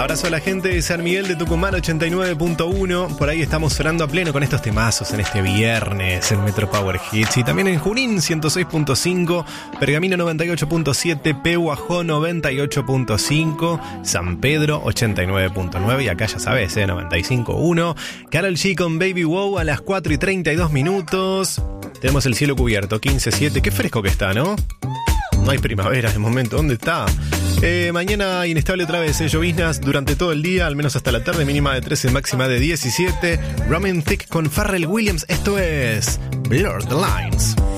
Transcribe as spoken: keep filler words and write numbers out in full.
Abrazo a la gente de San Miguel de Tucumán, ochenta y nueve punto uno. Por ahí estamos sonando a pleno con estos temazos en este viernes en Metro Power Hits. Y también en Junín, ciento seis punto cinco, Pergamino noventa y ocho punto siete, Pehuajó noventa y ocho punto cinco, San Pedro ochenta y nueve punto nueve y acá ya sabes, eh, noventa y cinco punto uno. Karol G con Baby Wow a las cuatro y treinta y dos minutos. Tenemos el cielo cubierto, quince siete. Qué fresco que está, ¿no? No hay primavera de momento. ¿Dónde está? Eh, mañana inestable otra vez, eh, lloviznas durante todo el día, al menos hasta la tarde, mínima de trece, máxima de diecisiete. Roman Thicke con Pharrell Williams. Esto es Blur the Lines.